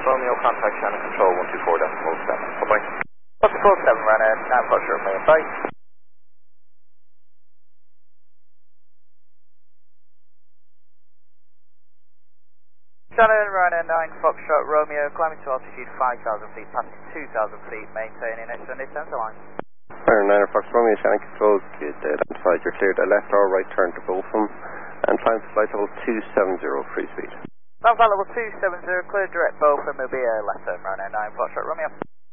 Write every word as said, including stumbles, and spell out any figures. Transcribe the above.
Romeo, contact Shannon Control one two four decimal seven. Bye-bye. one two four seven, Ryanair, nine Foxtrot Romeo, bye. Shannon, Ryanair nine Foxtrot Romeo, climbing to altitude five thousand feet, passing two thousand feet, maintaining extended center line. Ryanair nine Fox Romeo, Shannon Control, good identified, you're cleared a left or right turn to both of them, and climb to flight level two seven zero, free speed. Now flight level two seven zero, clear direct both, and will be a left turn, Ryanair nine Foxtrot Romeo.